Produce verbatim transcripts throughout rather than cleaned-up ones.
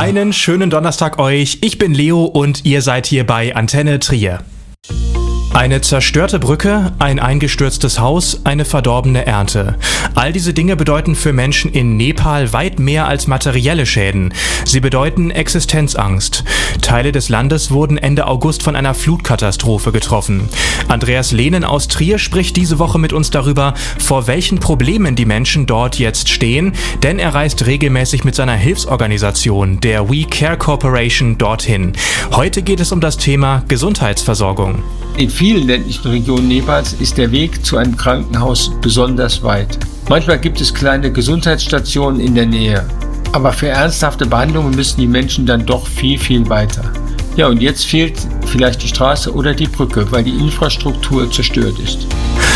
Einen schönen Donnerstag euch. Ich bin Leo und ihr seid hier bei Antenne Trier. Eine zerstörte Brücke, ein eingestürztes Haus, eine verdorbene Ernte. All diese Dinge bedeuten für Menschen in Nepal weit mehr als materielle Schäden. Sie bedeuten Existenzangst. Teile des Landes wurden Ende August von einer Flutkatastrophe getroffen. Andreas Lehnen aus Trier spricht diese Woche mit uns darüber, vor welchen Problemen die Menschen dort jetzt stehen, denn er reist regelmäßig mit seiner Hilfsorganisation, der We Care Corporation, dorthin. Heute geht es um das Thema Gesundheitsversorgung. In vielen ländlichen Regionen Nepals ist der Weg zu einem Krankenhaus besonders weit. Manchmal gibt es kleine Gesundheitsstationen in der Nähe, aber für ernsthafte Behandlungen müssen die Menschen dann doch viel, viel weiter. Ja, und jetzt fehlt vielleicht die Straße oder die Brücke, weil die Infrastruktur zerstört ist.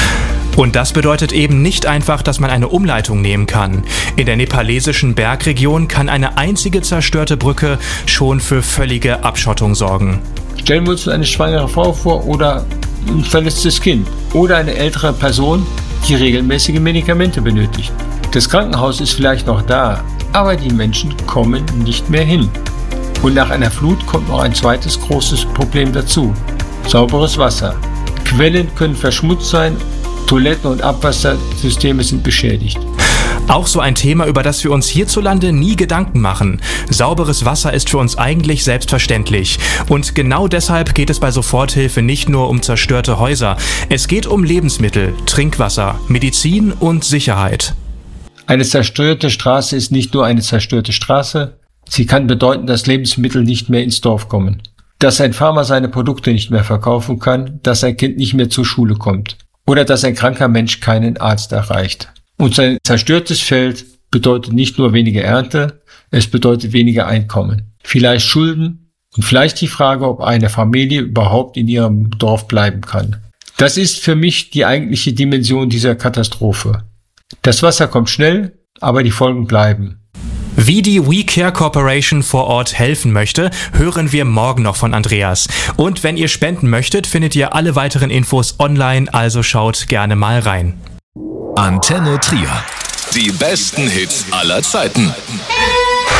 Und das bedeutet eben nicht einfach, dass man eine Umleitung nehmen kann. In der nepalesischen Bergregion kann eine einzige zerstörte Brücke schon für völlige Abschottung sorgen. Stellen wir uns eine schwangere Frau vor oder ein verletztes Kind oder eine ältere Person, die regelmäßige Medikamente benötigt. Das Krankenhaus ist vielleicht noch da, aber die Menschen kommen nicht mehr hin. Und nach einer Flut kommt noch ein zweites großes Problem dazu: sauberes Wasser. Quellen können verschmutzt sein, Toiletten- und Abwassersysteme sind beschädigt. Auch so ein Thema, über das wir uns hierzulande nie Gedanken machen. Sauberes Wasser ist für uns eigentlich selbstverständlich. Und genau deshalb geht es bei Soforthilfe nicht nur um zerstörte Häuser. Es geht um Lebensmittel, Trinkwasser, Medizin und Sicherheit. Eine zerstörte Straße ist nicht nur eine zerstörte Straße. Sie kann bedeuten, dass Lebensmittel nicht mehr ins Dorf kommen. Dass ein Farmer seine Produkte nicht mehr verkaufen kann, dass ein Kind nicht mehr zur Schule kommt. Oder dass ein kranker Mensch keinen Arzt erreicht. Und sein zerstörtes Feld bedeutet nicht nur weniger Ernte, es bedeutet weniger Einkommen. Vielleicht Schulden und vielleicht die Frage, ob eine Familie überhaupt in ihrem Dorf bleiben kann. Das ist für mich die eigentliche Dimension dieser Katastrophe. Das Wasser kommt schnell, aber die Folgen bleiben. Wie die We Care Corporation vor Ort helfen möchte, hören wir morgen noch von Andreas. Und wenn ihr spenden möchtet, findet ihr alle weiteren Infos online, also schaut gerne mal rein. Antenne Trier. Die besten Hits aller Zeiten.